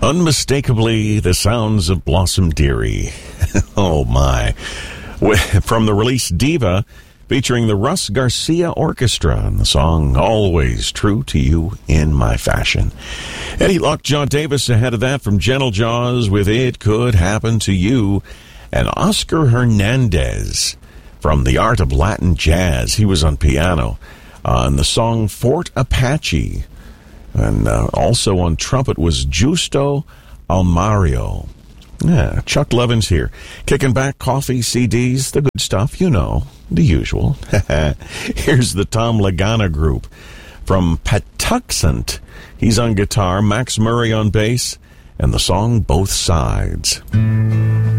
Unmistakably, the sounds of Blossom Dearie. Oh, my. From the release Diva, featuring the Russ Garcia Orchestra and the song Always True to You in My Fashion. Eddie Lockjaw Davis ahead of that from Gentle Jaws with It Could Happen to You. And Oscar Hernandez from The Art of Latin Jazz. He was on piano. And the song Fort Apache. And also on trumpet was Justo Almario. Yeah, Chuck Levin's here. Kicking back coffee, CDs, the good stuff, you know, the usual. Here's the Tom Lagana Group from Patuxent. He's on guitar, Max Murray on bass, and the song Both Sides.